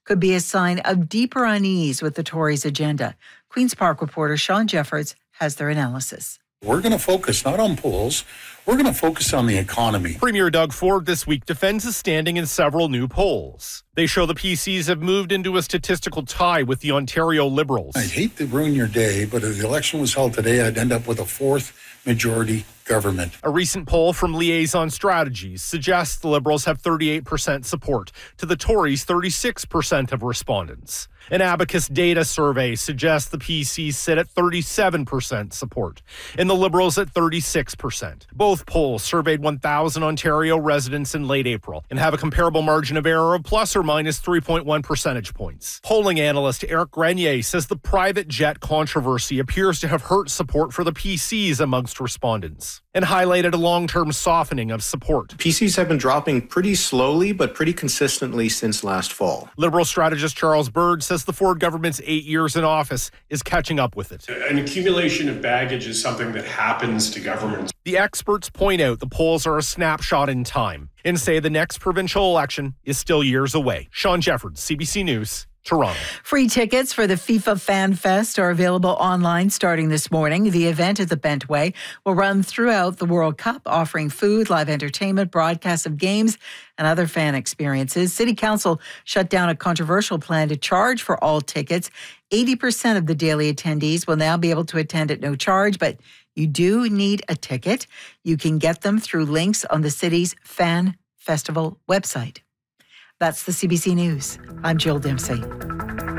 could be a sign of deeper unease with the Tories' agenda. Queen's Park reporter Sean Jeffords has their analysis. We're going to focus not on polls, we're going to focus on the economy. Premier Doug Ford this week defends his standing in several new polls. They show the PCs have moved into a statistical tie with the Ontario Liberals. I hate to ruin your day, but if the election was held today, I'd end up with a fourth majority government. A recent poll from Liaison Strategies suggests the Liberals have 38% support to the Tories' 36% of respondents. An Abacus data survey suggests the PCs sit at 37% support and the Liberals at 36%. Both polls surveyed 1,000 Ontario residents in late April and have a comparable margin of error of plus or minus 3.1 percentage points. Polling analyst Eric Grenier says the private jet controversy appears to have hurt support for the PCs amongst respondents and highlighted a long-term softening of support. PCs have been dropping pretty slowly but pretty consistently since last fall. Liberal strategist Charles Bird says the Ford government's 8 years in office is catching up with it. An accumulation of baggage is something that happens to governments. The experts point out the polls are a snapshot in time and say the next provincial election is still years away. Sean Jeffords, CBC News, Toronto. Free tickets for the FIFA Fan Fest are available online starting this morning. The event at the Bentway will run throughout the World Cup, offering food, live entertainment, broadcasts of games, and other fan experiences. City Council shut down a controversial plan to charge for all tickets. 80% of the daily attendees will now be able to attend at no charge, but you do need a ticket. You can get them through links on the city's Fan Festival website. That's the CBC News. I'm Jill Dempsey.